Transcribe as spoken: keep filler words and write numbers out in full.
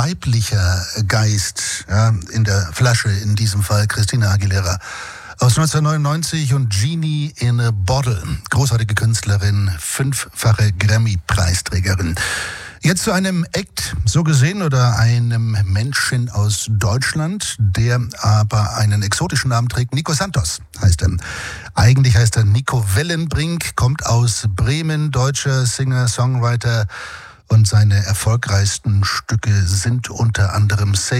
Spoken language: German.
weiblicher Geist, ja, in der Flasche, in diesem Fall Christina Aguilera. Aus neunzehnhundertneunundneunzig und Genie in a Bottle. Großartige Künstlerin, fünffache Grammy-Preisträgerin. Jetzt zu einem Act, so gesehen, oder einem Menschen aus Deutschland, der aber einen exotischen Namen trägt. Nico Santos heißt er. Eigentlich heißt er Nico Wellenbrink, kommt aus Bremen, deutscher Singer, Songwriter, und seine erfolgreichsten Stücke sind unter anderem Say